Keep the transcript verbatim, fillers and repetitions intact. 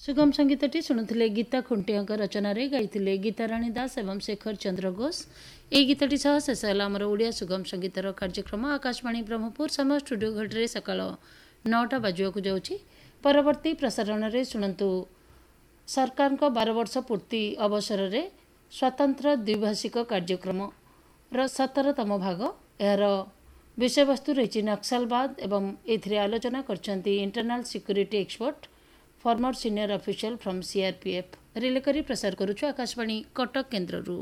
सुगम संगीतटी शुणुले गीता खुंटिया रचन गाई गीताराणी दास एवं शेखर चंद्र घोष। ये गीतटी सह शेष है आमर ओडिया सुगम संगीतर कार्यक्रम। आकाशवाणी ब्रह्मपुर समय स्टूडियो घड़ी सकाल नौटा बाजू जाऊँगी। परवर्ती प्रसारण में शुणु सरकार को बार वर्ष पूर्ति अवसर में स्वतंत्र द्विभाषिक कार्यक्रम सतरतम भाग यार विषय वस्तु रही नक्सलवाद एवं ए आलोचना करछंती internal security expert farmer senior official from CRPF. Relay करी प्रसार करुछु आकाशवाणी कटक केन्द्ररू।